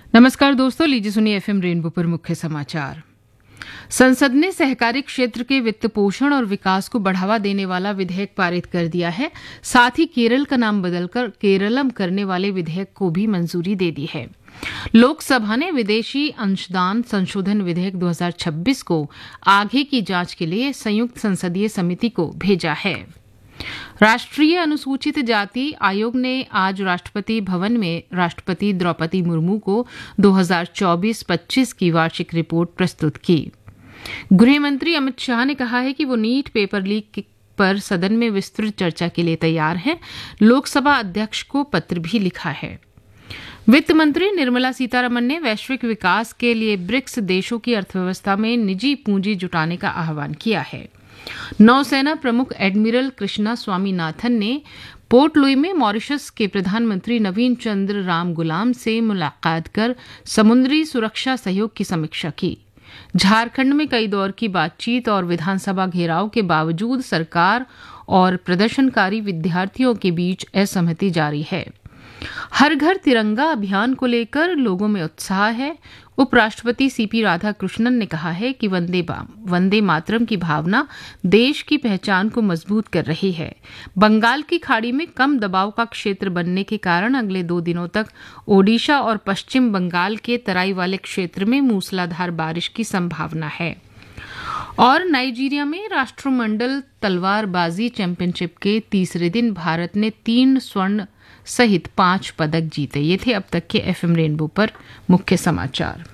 नमस्कार दोस्तों, लीजिए सुनिए एफएम रेनबो पर मुख्य समाचार। संसद ने सहकारी क्षेत्र के वित्त पोषण और विकास को बढ़ावा देने वाला विधेयक पारित कर दिया है। साथ ही केरल का नाम बदलकर केरलम करने वाले विधेयक को भी मंजूरी दे दी है। लोकसभा ने विदेशी अंशदान संशोधन विधेयक 2026 को आगे की जांच के लिए संयुक्त संसदीय समिति को भेजा है। राष्ट्रीय अनुसूचित जाति आयोग ने आज राष्ट्रपति भवन में राष्ट्रपति द्रौपदी मुर्मू को 2024-25 की वार्षिक रिपोर्ट प्रस्तुत की। गृह मंत्री अमित शाह ने कहा है कि वो नीट पेपर लीक पर सदन में विस्तृत चर्चा के लिए तैयार हैं। लोकसभा अध्यक्ष को पत्र भी लिखा है। वित्त मंत्री निर्मला सीतारमण ने वैश्विक विकास के लिए ब्रिक्स देशों की अर्थव्यवस्था में निजी पूंजी जुटाने का आह्वान किया है। नौसेना प्रमुख एडमिरल कृष्णा स्वामीनाथन ने पोर्ट लुई में मॉरिशस के प्रधानमंत्री नवीन चंद्र राम गुलाम से मुलाकात कर समुद्री सुरक्षा सहयोग की समीक्षा की। झारखंड में कई दौर की बातचीत और विधानसभा घेराव के बावजूद सरकार और प्रदर्शनकारी विद्यार्थियों के बीच असहमति जारी है। हर घर तिरंगा अभियान को लेकर लोगों में उत्साह है। उपराष्ट्रपति सीपी राधाकृष्णन ने कहा है कि वंदे मातरम की भावना देश की पहचान को मजबूत कर रही है। बंगाल की खाड़ी में कम दबाव का क्षेत्र बनने के कारण अगले 2 दिनों तक ओडिशा और पश्चिम बंगाल के तराई वाले क्षेत्र में मूसलाधार बारिश की संभावना है। और नाइजीरिया में राष्ट्रमंडल तलवारबाजी चैंपियनशिप के तीसरे दिन भारत ने 3 स्वर्ण सहित 5 पदक जीते। ये थे अब तक के एफएम रेनबो पर मुख्य समाचार।